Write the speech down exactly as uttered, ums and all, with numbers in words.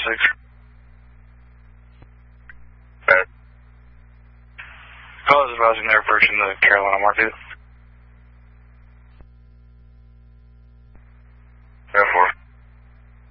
six. Okay. Call is advising they're approaching the Carolina market.